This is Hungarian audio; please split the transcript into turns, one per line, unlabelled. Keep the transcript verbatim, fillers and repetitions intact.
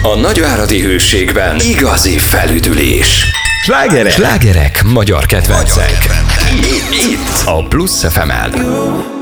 A nagyváradi Hősségben igazi felüdülés.
Slágerek, slágerek, magyar kedvencek.
Itt, itt a Plusz ef emen.